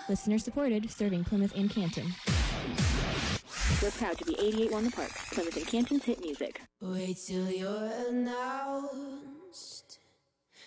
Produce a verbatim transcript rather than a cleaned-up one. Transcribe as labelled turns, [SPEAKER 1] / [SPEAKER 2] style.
[SPEAKER 1] Listener supported, serving Plymouth and Canton. We're proud to be eighty-eight one The Park, Plymouth and Canton's hit music.
[SPEAKER 2] Wait till you're announced